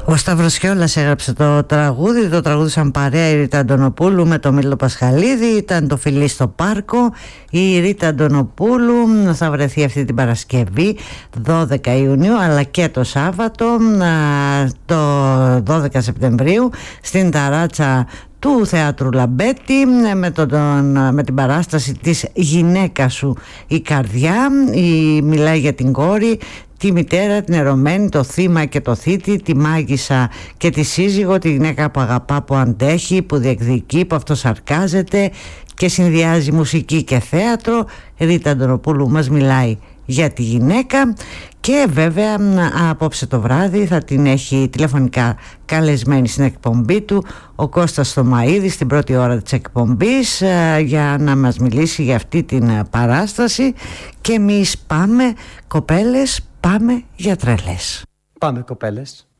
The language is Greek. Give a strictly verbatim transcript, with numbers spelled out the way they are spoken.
Ο Σταύρος Χιόλας έγραψε το τραγούδι, το τραγούδισαν παρέα η Ρίτα Αντωνοπούλου με τον Μήλο Πασχαλίδη, ήταν το φιλί στο πάρκο. Η Ρίτα Αντωνοπούλου θα βρεθεί αυτή την Παρασκευή δώδεκα Ιουνίου, αλλά και το Σάββατο το δώδεκα Σεπτεμβρίου στην ταράτσα του Θεάτρου Λαμπέτη με, τον, με την παράσταση της «Γυναίκα σου η καρδιά». Η, μιλάει για την κόρη, τη μητέρα, την ερωμένη, το θύμα και το θήτη, τη μάγισσα και τη σύζυγο, τη γυναίκα που αγαπά, που αντέχει, που διεκδικεί, που αυτοσαρκάζεται και συνδυάζει μουσική και θέατρο. Ρίτα Αντωνοπούλου μας μιλάει για τη γυναίκα και βέβαια απόψε το βράδυ θα την έχει τηλεφωνικά καλεσμένη στην εκπομπή του ο Κώστας Θωμαΐδης στην πρώτη ώρα της εκπομπής για να μας μιλήσει για αυτή την παράσταση. Και εμείς πάμε, κοπέλες, πάμε για τρέλες. Πάμε, κοπέλες.